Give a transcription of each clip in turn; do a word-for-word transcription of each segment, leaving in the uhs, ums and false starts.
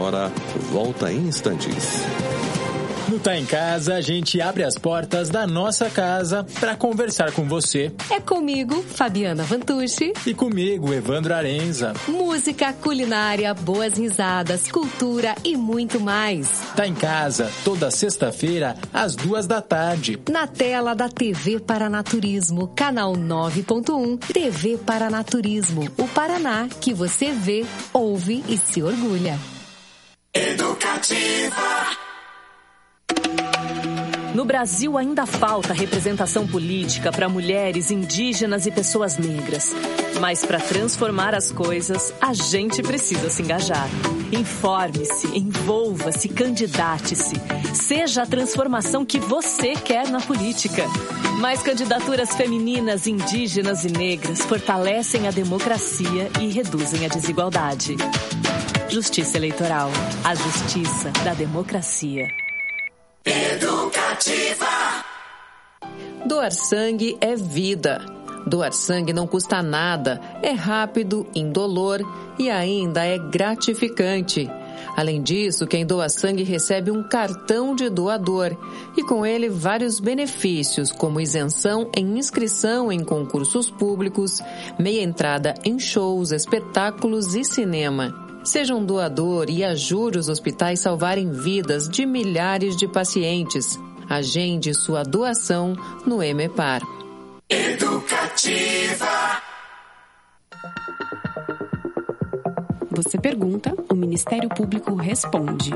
Agora, volta em instantes. No Tá em Casa, a gente abre as portas da nossa casa para conversar com você. É comigo, Fabiana Vantucci. E comigo, Evandro Arenza. Música, culinária, boas risadas, cultura e muito mais. Tá em Casa, toda sexta-feira, às duas da tarde. Na tela da T V Paranaturismo, canal nove ponto um, T V Paranaturismo, o Paraná que você vê, ouve e se orgulha. Educativa. No Brasil ainda falta representação política para mulheres, indígenas e pessoas negras. Mas para transformar as coisas, a gente precisa se engajar. Informe-se, envolva-se, candidate-se. Seja a transformação que você quer na política. Mais candidaturas femininas, indígenas e negras fortalecem a democracia e reduzem a desigualdade. Justiça Eleitoral. A justiça da democracia. Educativa. Doar sangue é vida. Doar sangue não custa nada, é rápido, indolor e ainda é gratificante. Além disso, quem doa sangue recebe um cartão de doador e com ele vários benefícios, como isenção em inscrição em concursos públicos, meia entrada em shows, espetáculos e cinema. Seja um doador e ajude os hospitais a salvarem vidas de milhares de pacientes. Agende sua doação no EMEPAR. Educativa. Você pergunta, o Ministério Público responde.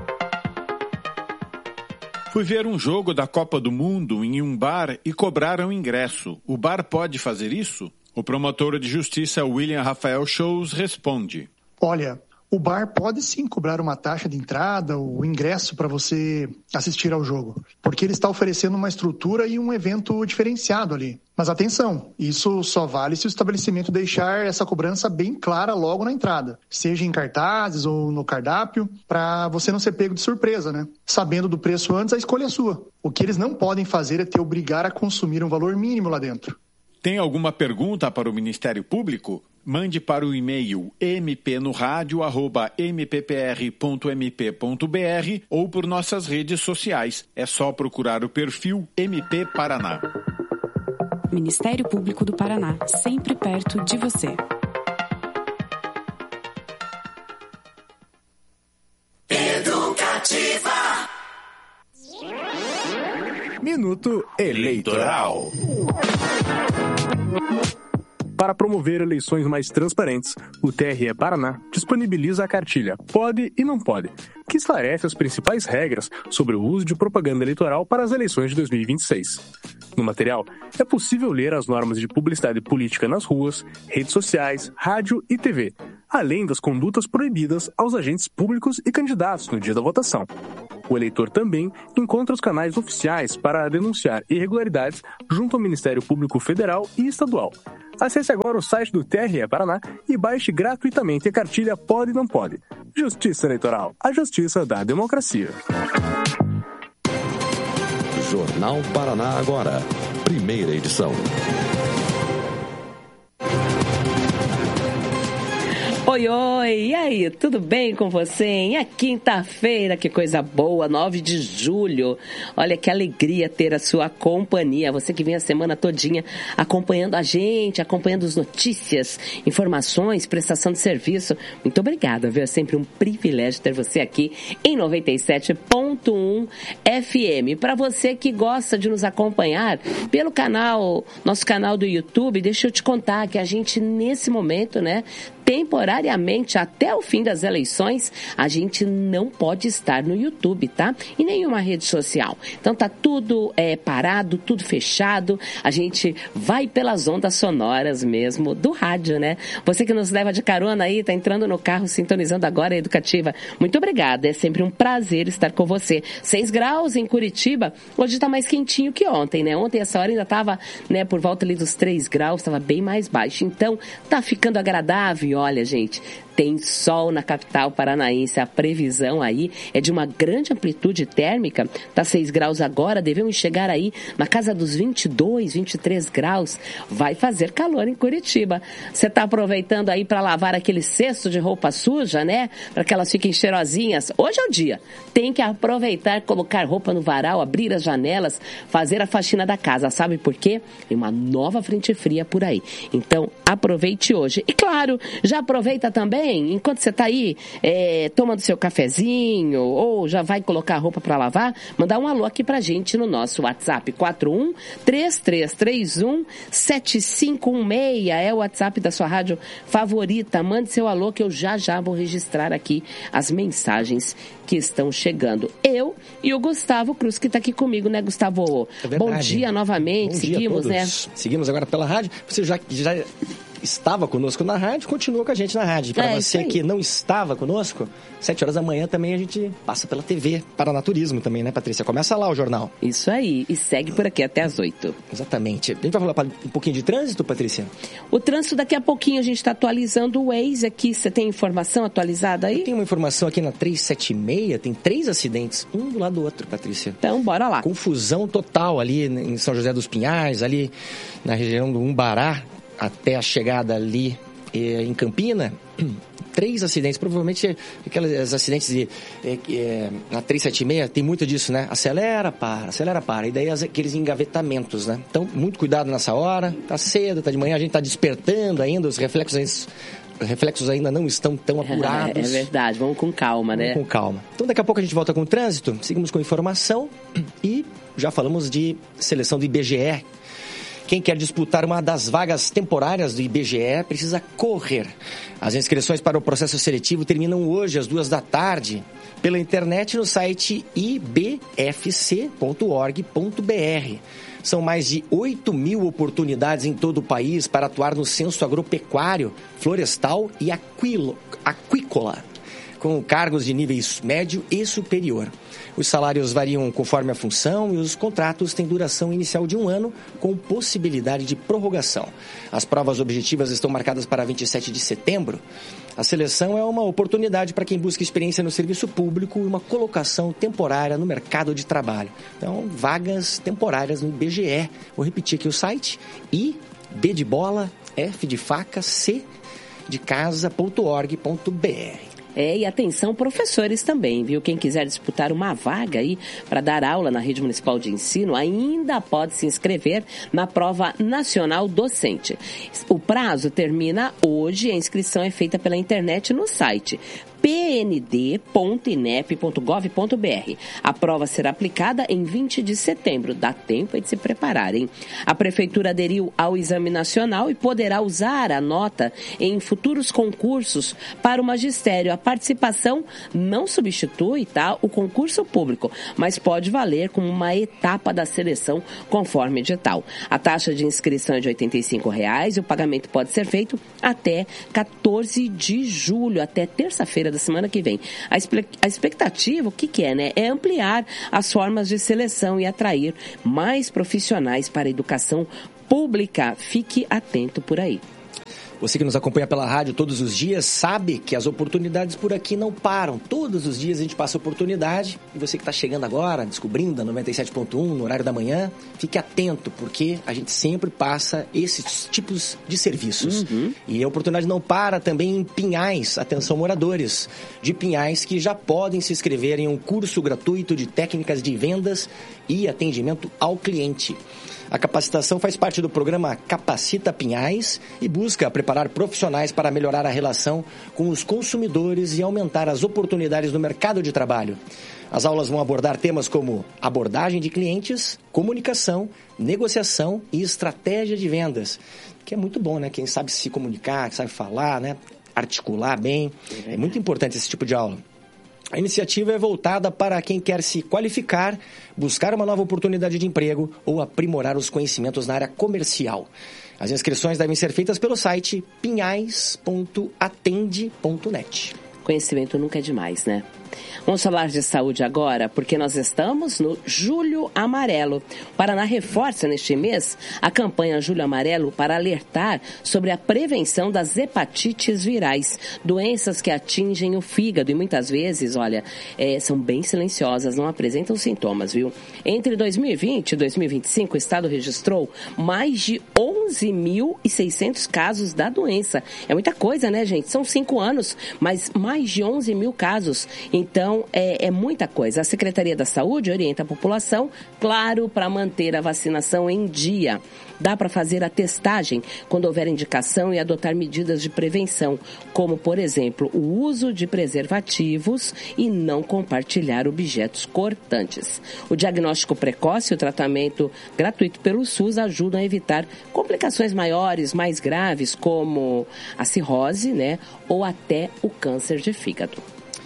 Fui ver um jogo da Copa do Mundo em um bar e cobraram ingresso. O bar pode fazer isso? O promotor de justiça William Rafael Shows responde. Olha, o bar pode sim cobrar uma taxa de entrada ou ingresso para você assistir ao jogo, porque ele está oferecendo uma estrutura e um evento diferenciado ali. Mas atenção, isso só vale se o estabelecimento deixar essa cobrança bem clara logo na entrada, seja em cartazes ou no cardápio, para você não ser pego de surpresa, né? Sabendo do preço antes, a escolha é sua. O que eles não podem fazer é te obrigar a consumir um valor mínimo lá dentro. Tem alguma pergunta para o Ministério Público? Mande para o e-mail m p no rádio arroba m p p r ponto m p ponto b r ou por nossas redes sociais. É só procurar o perfil M P Paraná. Ministério Público do Paraná, sempre perto de você. Educativa. Minuto Eleitoral. Para promover eleições mais transparentes, o T R E Paraná disponibiliza a cartilha Pode e Não Pode, que esclarece as principais regras sobre o uso de propaganda eleitoral para as eleições de dois mil e vinte e seis. No material, é possível ler as normas de publicidade política nas ruas, redes sociais, rádio e T V, além das condutas proibidas aos agentes públicos e candidatos no dia da votação. O eleitor também encontra os canais oficiais para denunciar irregularidades junto ao Ministério Público Federal e Estadual. Acesse agora o site do T R E Paraná e baixe gratuitamente a cartilha Pode e Não Pode. Justiça Eleitoral, a justiça da democracia. Jornal Paraná Agora, primeira edição. Oi, oi, e aí, tudo bem com você, hein? É quinta-feira, que coisa boa, nove de julho. Olha que alegria ter a sua companhia. Você que vem a semana todinha acompanhando a gente, acompanhando as notícias, informações, prestação de serviço. Muito obrigada, viu? É sempre um privilégio ter você aqui em noventa e sete ponto um F M. Para você que gosta de nos acompanhar pelo canal, nosso canal do YouTube, deixa eu te contar que a gente, nesse momento, né, temporariamente, até o fim das eleições, a gente não pode estar no YouTube, tá? Em nenhuma rede social. Então tá tudo é, parado, tudo fechado. A gente vai pelas ondas sonoras mesmo do rádio, né? Você que nos leva de carona aí, tá entrando no carro, sintonizando agora a Educativa. Muito obrigada, é sempre um prazer estar com você. Seis graus em Curitiba, hoje tá mais quentinho que ontem, né? Ontem essa hora ainda tava, né, por volta ali dos três graus, tava bem mais baixo. Então, tá ficando agradável, olha, gente, tem sol na capital paranaense. A previsão aí é de uma grande amplitude térmica. Tá seis graus agora, devemos chegar aí na casa dos vinte e dois, vinte e três graus. Vai fazer calor em Curitiba. Você tá aproveitando aí para lavar aquele cesto de roupa suja, né? Para que elas fiquem cheirosinhas. Hoje é o dia. Tem que aproveitar, colocar roupa no varal, abrir as janelas, fazer a faxina da casa. Sabe por quê? Tem uma nova frente fria por aí. Então, aproveite hoje. E claro, já aproveita também enquanto você está aí é, tomando seu cafezinho ou já vai colocar a roupa para lavar, mandar um alô aqui pra gente no nosso WhatsApp quatro um três três três um sete cinco um seis, é o WhatsApp da sua rádio favorita. Mande seu alô que eu já já vou registrar aqui as mensagens que estão chegando. Eu e o Gustavo Cruz, que está aqui comigo, né, Gustavo? É Bom dia novamente, Bom seguimos, dia a né? Seguimos agora pela rádio. Você já, já estava conosco na rádio, continua com a gente na rádio. Para É, você que não estava conosco, sete horas da manhã também a gente passa pela T V, Paranaturismo também, né, Patrícia? Começa lá o jornal. Isso aí, e segue por aqui até as oito. Exatamente. A gente vai falar um pouquinho de trânsito, Patrícia? O trânsito, daqui a pouquinho a gente está atualizando o Waze aqui. Você tem informação atualizada aí? Tem uma informação aqui na trezentos e setenta e seis, tem três acidentes, um do lado do outro, Patrícia. Então, bora lá. Confusão total ali em São José dos Pinhais, ali na região do Umbará, até a chegada ali eh, em Campina. Três acidentes, provavelmente aqueles acidentes de, é, é, na trezentos e setenta e seis, tem muito disso, né? Acelera, para, acelera, para. E daí as, aqueles engavetamentos, né? Então, muito cuidado nessa hora. Tá cedo, tá de manhã, a gente tá despertando ainda, os reflexos, os reflexos ainda não estão tão apurados. É, é verdade, vamos com calma, né? Vamos com calma. Então, daqui a pouco a gente volta com o trânsito, seguimos com informação e já falamos de seleção do I B G E. Quem quer disputar uma das vagas temporárias do I B G E precisa correr. As inscrições para o processo seletivo terminam hoje, às duas da tarde, pela internet no site i b f c ponto org ponto b r. São mais de oito mil oportunidades em todo o país para atuar no censo agropecuário, florestal e aquilo, aquícola, com cargos de níveis médio e superior. Os salários variam conforme a função e os contratos têm duração inicial de um ano, com possibilidade de prorrogação. As provas objetivas estão marcadas para vinte e sete de setembro. A seleção é uma oportunidade para quem busca experiência no serviço público e uma colocação temporária no mercado de trabalho. Então, vagas temporárias no I B G E. Vou repetir aqui o site: i b de bola, f de faca, c de casa ponto org ponto b r. É, e atenção, professores também, viu? Quem quiser disputar uma vaga aí para dar aula na Rede Municipal de Ensino, ainda pode se inscrever na Prova Nacional Docente. O prazo termina hoje e a inscrição é feita pela internet no site p n d ponto i n e p ponto gov ponto b r. A prova será aplicada em vinte de setembro. Dá tempo de se preparar, hein? A Prefeitura aderiu ao Exame Nacional e poderá usar a nota em futuros concursos para o magistério. A participação não substitui, tá, o concurso público, mas pode valer como uma etapa da seleção conforme edital. A taxa de inscrição é de oitenta e cinco reais e o pagamento pode ser feito até quatorze de julho, até terça-feira da semana que vem. A, a expectativa, o que, que é, né? É ampliar as formas de seleção e atrair mais profissionais para a educação pública. Fique atento por aí. Você que nos acompanha pela rádio todos os dias sabe que as oportunidades por aqui não param. Todos os dias a gente passa oportunidade. E você que está chegando agora, descobrindo a noventa e sete ponto um no horário da manhã, fique atento, porque a gente sempre passa esses tipos de serviços. Uhum. E a oportunidade não para também em Pinhais. Atenção, moradores de Pinhais que já podem se inscrever em um curso gratuito de técnicas de vendas e atendimento ao cliente. A capacitação faz parte do programa Capacita Pinhais e busca preparar profissionais para melhorar a relação com os consumidores e aumentar as oportunidades no mercado de trabalho. As aulas vão abordar temas como abordagem de clientes, comunicação, negociação e estratégia de vendas, que é muito bom, né? Quem sabe se comunicar, sabe falar, né? Articular bem, é muito importante esse tipo de aula. A iniciativa é voltada para quem quer se qualificar, buscar uma nova oportunidade de emprego ou aprimorar os conhecimentos na área comercial. As inscrições devem ser feitas pelo site pinhais ponto atende ponto net. Conhecimento nunca é demais, né? Vamos falar de saúde agora, porque nós estamos no Julho Amarelo. O Paraná reforça neste mês a campanha Julho Amarelo para alertar sobre a prevenção das hepatites virais, doenças que atingem o fígado e muitas vezes, olha, é, são bem silenciosas, não apresentam sintomas, viu? Entre dois mil e vinte e dois mil e vinte e cinco, o estado registrou mais de onze mil e seiscentos casos da doença. É muita coisa, né, gente? São cinco anos, mas mais de onze mil casos. Então, é, é muita coisa. A Secretaria da Saúde orienta a população, claro, para manter a vacinação em dia. Dá para fazer a testagem quando houver indicação e adotar medidas de prevenção, como, por exemplo, o uso de preservativos e não compartilhar objetos cortantes. O diagnóstico precoce e o tratamento gratuito pelo SUS ajudam a evitar complicações maiores, mais graves, como a cirrose, né, ou até o câncer de fígado.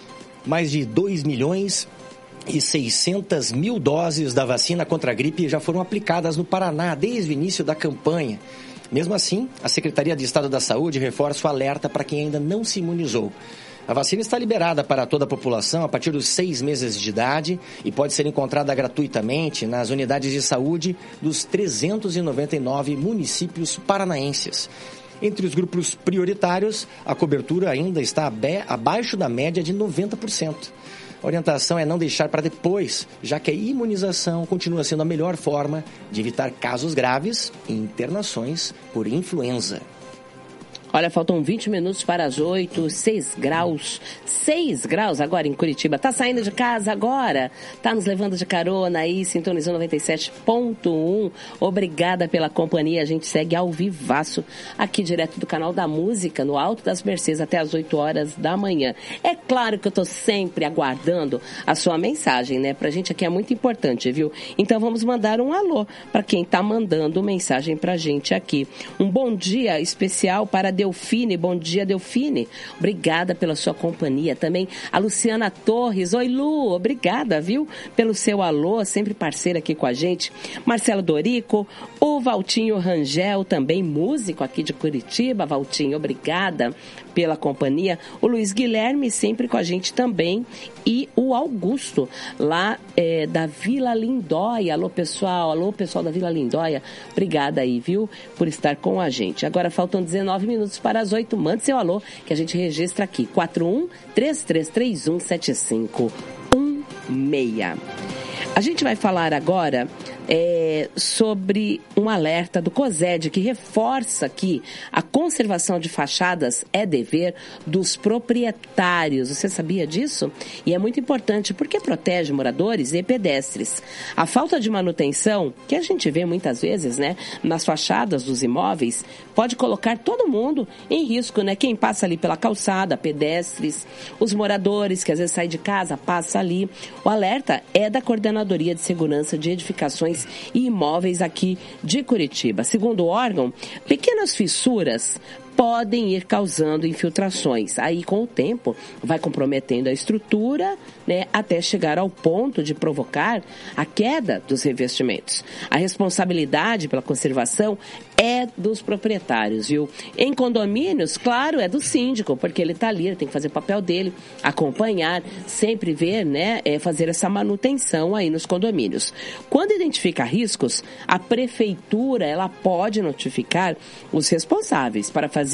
Mais de dois milhões e seiscentas mil doses da vacina contra a gripe já foram aplicadas no Paraná desde o início da campanha. Mesmo assim, a Secretaria de Estado da Saúde reforça o alerta para quem ainda não se imunizou. A vacina está liberada para toda a população a partir dos seis meses de idade e pode ser encontrada gratuitamente nas unidades de saúde dos trezentos e noventa e nove municípios paranaenses. Entre os grupos prioritários, a cobertura ainda está abaixo da média de noventa por cento. A orientação é não deixar para depois, já que a imunização continua sendo a melhor forma de evitar casos graves e internações por influenza. Olha, faltam vinte minutos para as oito, seis graus, seis graus agora em Curitiba. Tá saindo de casa agora? Tá nos levando de carona aí, sintonizou noventa e sete ponto um. Obrigada pela companhia, a gente segue ao vivaço aqui direto do canal da música, no Alto das Mercês, até as oito horas da manhã. É claro que eu tô sempre aguardando a sua mensagem, né? Pra gente aqui é muito importante, viu? Então vamos mandar um alô para quem tá mandando mensagem pra gente aqui. Um bom dia especial para Delfine, bom dia Delfine, obrigada pela sua companhia, também a Luciana Torres, oi Lu, obrigada, viu, pelo seu alô, sempre parceira aqui com a gente, Marcelo Dorico, o Valtinho Rangel, também músico aqui de Curitiba, Valtinho, obrigada pela companhia, o Luiz Guilherme sempre com a gente também, e o Augusto, lá é, da Vila Lindóia, alô pessoal, alô pessoal da Vila Lindóia, obrigada aí, viu, por estar com a gente. Agora faltam dezenove minutos para as oito, mande seu alô, que a gente registra aqui, quatro um três três três um sete cinco um seis. A gente vai falar agora é, sobre um alerta do COSED que reforça que a conservação de fachadas é dever dos proprietários. Você sabia disso? E é muito importante porque protege moradores e pedestres. A falta de manutenção, que a gente vê muitas vezes, né, nas fachadas dos imóveis, pode colocar todo mundo em risco, né? Quem passa ali pela calçada, pedestres, os moradores que às vezes saem de casa, passa ali. O alerta é da Coordenadoria de Segurança de Edificações e Imóveis aqui de Curitiba. Segundo o órgão, pequenas fissuras podem ir causando infiltrações. Aí, com o tempo, vai comprometendo a estrutura, né, até chegar ao ponto de provocar a queda dos revestimentos. A responsabilidade pela conservação é dos proprietários, viu? Em condomínios, claro, é do síndico, porque ele está ali, ele tem que fazer o papel dele, acompanhar, sempre ver, né, é, fazer essa manutenção aí nos condomínios. Quando identifica riscos, a prefeitura, ela pode notificar os responsáveis para fazer